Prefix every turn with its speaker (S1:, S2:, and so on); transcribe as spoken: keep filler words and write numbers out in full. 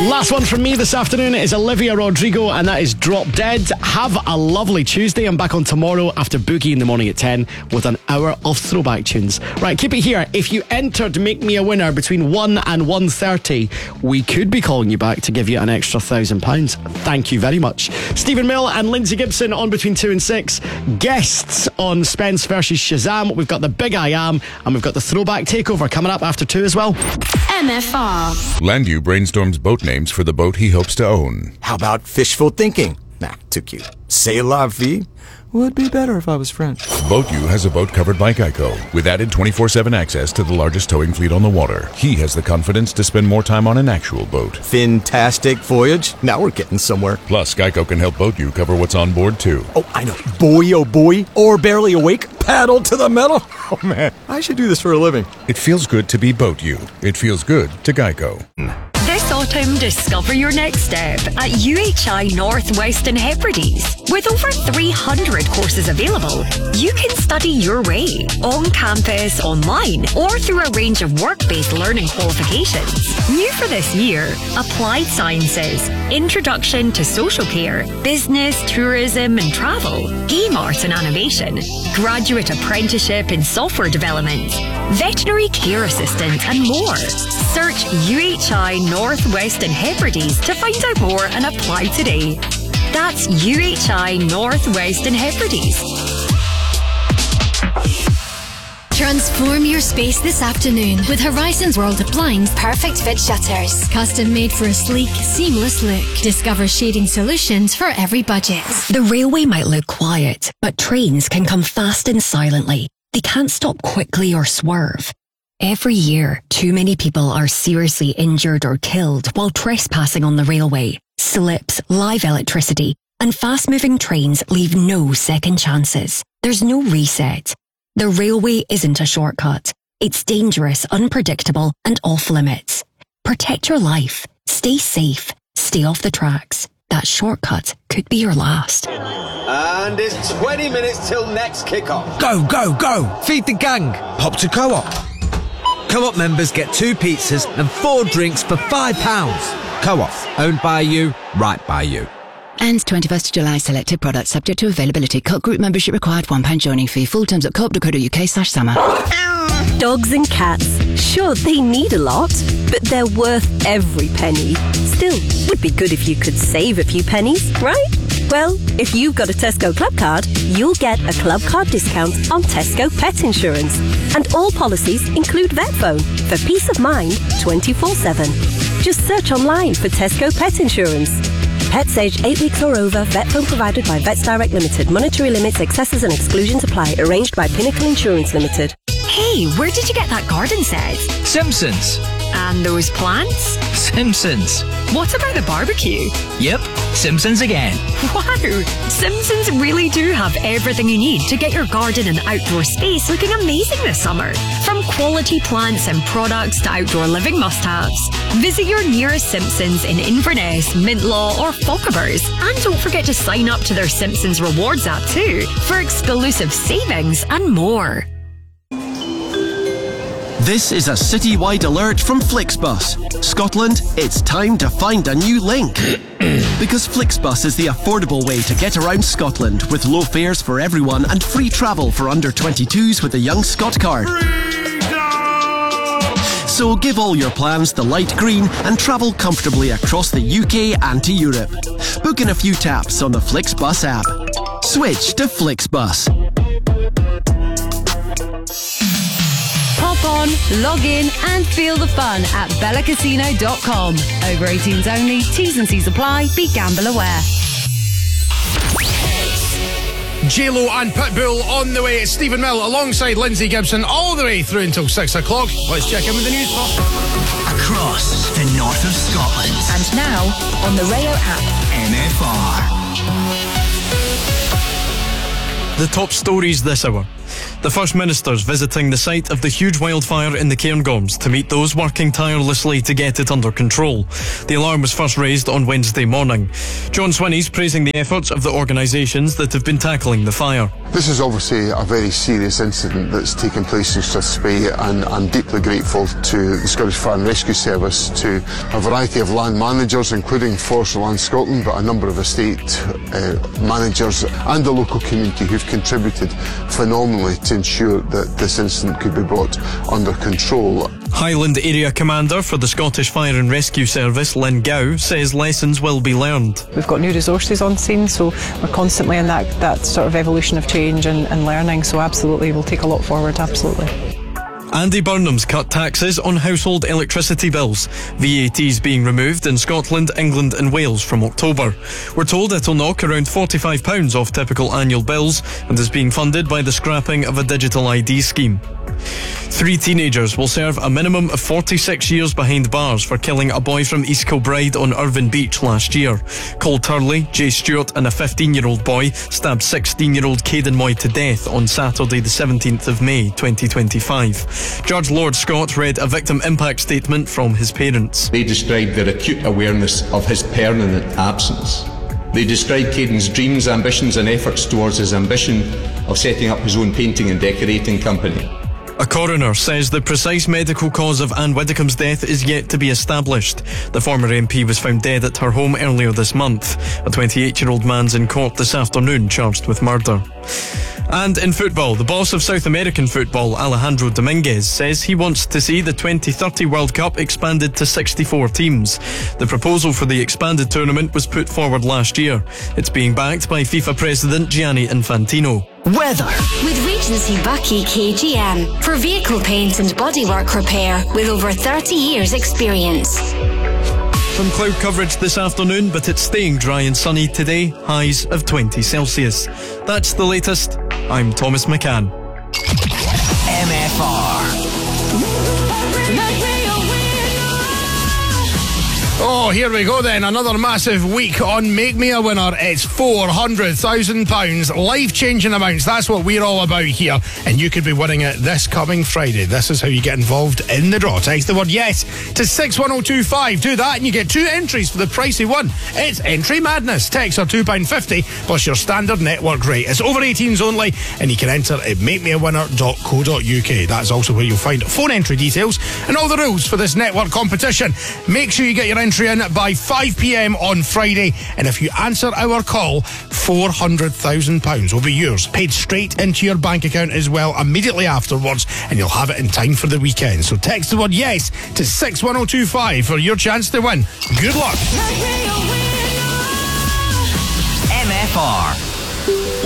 S1: Last one from me this afternoon is Olivia Rodrigo, and that is Drop Dead. Have a lovely Tuesday. I'm back on tomorrow after Boogie in the morning at ten with an hour of throwback tunes. Right, keep it here. If you entered Make Me a Winner between one and one thirty, we could be calling you back to give you an extra thousand pounds. Thank you very much. Stephen Mill and Lindsay Gibson on between two and six. Guests on Spence versus Shazam. We've got the Big I Am, and we've got the Throwback Takeover coming up after two as well.
S2: M F R.
S3: Landu brainstorms boat names for the boat he hopes to own.
S4: How about fishful thinking? Nah, too cute. C'est la vie would be better if I was French.
S3: BoatU has a boat covered by Geico with added twenty-four seven access to the largest towing fleet on the water. He has the confidence to spend more time on an actual boat.
S4: Fantastic voyage. Now we're getting somewhere.
S3: Plus, Geico can help BoatU cover what's on board too.
S4: Oh, I know. Boy, oh boy. Or barely awake. Paddle to the metal. Oh man, I should do this for a living.
S3: It feels good to be BoatU. It feels good to Geico.
S2: This autumn, discover your next step at U H I North Western Hebrides. With over three hundred courses available, you can study your way, on campus, online, or through a range of work-based learning qualifications. New for this year, Applied Sciences, Introduction to Social Care, Business, Tourism and Travel, Game Art and Animation, Graduate Apprenticeship in Software Development, Veterinary Care Assistant and more. Search U H I North Western Hebrides to find out more and apply today. That's U H I North Western Hebrides.
S5: Transform your space this afternoon with Horizons World of Blinds Perfect Fit Shutters. Custom made for a sleek, seamless look. Discover shading solutions for every budget.
S6: The railway might look quiet, but trains can come fast and silently. They can't stop quickly or swerve. Every year, too many people are seriously injured or killed while trespassing on the railway. Slips, live electricity, and fast-moving trains leave no second chances. There's no reset. The railway isn't a shortcut. It's dangerous, unpredictable, and off limits. Protect your life. Stay safe. Stay off the tracks. That shortcut could be your last.
S7: And it's twenty minutes till next kick-off.
S8: Go, go, go! Feed the gang! Hop to Co-op. Co-op members get two pizzas and four drinks for five pounds. Co-op, owned by you, right by you.
S9: Ends twenty-first of July. Selected products subject to availability. Co-op group membership required. one pound joining fee. Full terms at co-op dot co dot uk slash summer.
S10: Dogs and cats. Sure, they need a lot, but they're worth every penny. Still, would be good if you could save a few pennies, right? Well, if you've got a Tesco Club card, you'll get a Club card discount on Tesco Pet Insurance. And all policies include VetPhone for peace of mind twenty-four seven. Just search online for Tesco Pet Insurance. Pets aged eight weeks or over, VetPhone provided by Vets Direct Limited. Monetary limits, excesses and exclusions apply. Arranged by Pinnacle Insurance Limited.
S2: Hey, where did you get that garden set?
S11: Simpsons.
S2: And those plants?
S11: Simpsons.
S2: What about the barbecue?
S11: Yep, Simpsons again.
S2: Wow, Simpsons really do have everything you need to get your garden and outdoor space looking amazing this summer. From quality plants and products to outdoor living must-haves. Visit your nearest Simpsons in Inverness, Mintlaw or Fochabers. And don't forget to sign up to their Simpsons Rewards app too for exclusive savings and more.
S12: This is a citywide alert from Flixbus. Scotland, it's time to find a new link. Because Flixbus is the affordable way to get around Scotland with low fares for everyone and free travel for under twenty-twos with a Young Scot card. So give all your plans the light green and travel comfortably across the U K and to Europe. Book in a few taps on the Flixbus app. Switch to Flixbus.
S13: Hop on, log in and feel the fun at bella casino dot com. Over eighteens only, T's and C's apply, be gamble aware.
S1: J-Lo and Pitbull on the way. It's Stephen Mill alongside Lindsay Gibson all the way through until six o'clock. Let's check in with the news first.
S14: Across the north of Scotland.
S15: And now on the Rayo app.
S14: M F R.
S16: The top stories this hour. The First Minister's visiting the site of the huge wildfire in the Cairngorms to meet those working tirelessly to get it under control. The alarm was first raised on Wednesday morning. John Swinney's praising the efforts of the organisations that have been tackling the fire.
S17: This is obviously a very serious incident that's taken place in Strathspey, and I'm deeply grateful to the Scottish Fire and Rescue Service, to a variety of land managers, including Forest Land Scotland, but a number of estate uh, managers and the local community who've contributed phenomenally to ensure that this incident could be brought under control.
S16: Highland Area Commander for the Scottish Fire and Rescue Service, Lynn Gow, says lessons will be learned.
S18: We've got new resources on scene, so we're constantly in that, that sort of evolution of change and, and learning, so absolutely, we'll take a lot forward, absolutely.
S16: Andy Burnham's cut taxes on household electricity bills. V A T's being removed in Scotland, England and Wales from October. We're told it'll knock around forty-five pounds off typical annual bills and is being funded by the scrapping of a digital I D scheme. Three teenagers will serve a minimum of forty-six years behind bars for killing a boy from East Kilbride on Irvine Beach last year. Cole Turley, Jay Stewart and a fifteen-year-old boy stabbed sixteen-year-old Caden Moy to death on Saturday the seventeenth of May twenty twenty-five. Judge Lord Scott read a victim impact statement from his parents.
S19: They described their acute awareness of his permanent absence. They described Caden's dreams, ambitions and efforts towards his ambition of setting up his own painting and decorating company.
S16: A coroner says the precise medical cause of Anne Widdecombe's death is yet to be established. The former M P was found dead at her home earlier this month. A twenty-eight-year-old man's in court this afternoon charged with murder. And in football, the boss of South American football, Alejandro Dominguez, says he wants to see the twenty thirty World Cup expanded to sixty-four teams. The proposal for the expanded tournament was put forward last year. It's being backed by FIFA President Gianni Infantino.
S5: Weather. With Regency Bucky K G M for vehicle paint and bodywork repair with over thirty years experience.
S16: Some cloud coverage this afternoon, but it's staying dry and sunny today, highs of twenty Celsius. That's the latest. I'm Thomas McCann.
S14: M F R.
S20: Oh, here we go then. Another massive week on Make Me a Winner. It's four hundred thousand pounds. Life-changing amounts. That's what we're all about here. And you could be winning it this coming Friday. This is how you get involved in the draw. Text the word yes to six one oh two five. Do that and you get two entries for the pricey one. It's Entry Madness. Text are two pounds fifty plus your standard network rate. It's over eighteens only and you can enter at make me a winner dot co dot uk. That's also where you'll find phone entry details and all the rules for this network competition. Make sure you get your entry in by five p.m. on Friday, and if you answer our call, four hundred thousand pounds will be yours, paid straight into your bank account as well immediately afterwards, and you'll have it in time for the weekend. So text the word yes to six one oh two five for your chance to win. Good luck.
S14: M F R.